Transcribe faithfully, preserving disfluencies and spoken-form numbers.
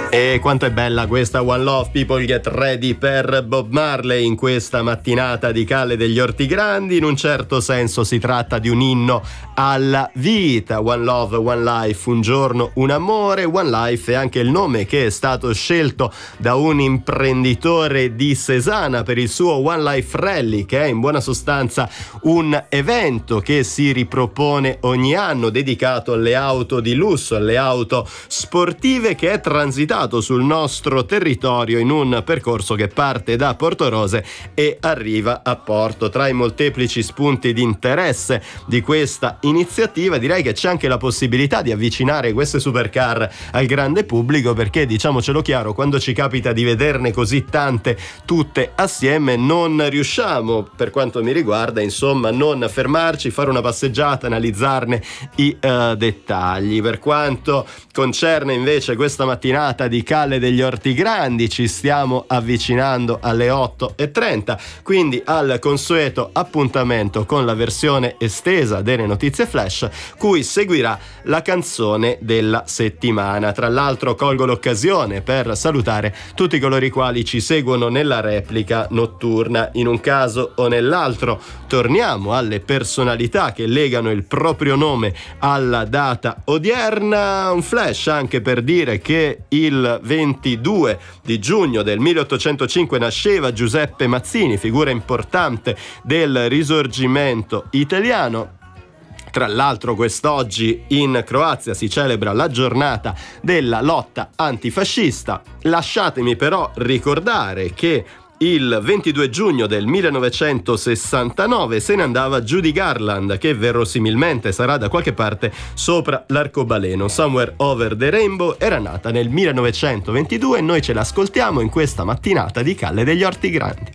E quanto è bella questa One Love, People Get Ready per Bob Marley in questa mattinata di Calle degli Orti Grandi. In un certo senso si tratta di un inno alla vita. One Love, One Life, un giorno, un amore. One Life è anche il nome che è stato scelto da un imprenditore di Cesana per il suo One Life Rally, che è in buona sostanza un evento che si ripropone ogni anno, dedicato alle auto di lusso, alle auto sportive, che è transitato sul nostro territorio in un percorso che parte da Portorose e arriva a Porto. Tra i molteplici spunti di interesse di questa iniziativa, direi che c'è anche la possibilità di avvicinare queste supercar al grande pubblico, perché, diciamocelo chiaro, quando ci capita di vederne così tante tutte assieme non riusciamo, per quanto mi riguarda, insomma, non fermarci, fare una passeggiata, analizzarne i uh, dettagli. Per quanto concerne invece questa mattinata di Calle degli Orti Grandi, ci stiamo avvicinando alle otto e trenta, quindi al consueto appuntamento con la versione estesa delle notizie flash, cui seguirà la canzone della settimana. Tra l'altro colgo l'occasione per salutare tutti coloro i quali ci seguono nella replica notturna. In un caso o nell'altro torniamo alle personalità che legano il proprio nome alla data odierna. Un flash anche per dire che il ventidue di giugno del milleottocentocinque nasceva Giuseppe Mazzini, figura importante del risorgimento italiano. Tra l'altro quest'oggi in Croazia si celebra la giornata della lotta antifascista. Lasciatemi però ricordare che il ventidue giugno del millenovecentosessantanove se ne andava Judy Garland, che verosimilmente sarà da qualche parte sopra l'arcobaleno. Somewhere Over the Rainbow era nata nel millenovecentoventidue e noi ce l'ascoltiamo in questa mattinata di Calle degli Orti Grandi.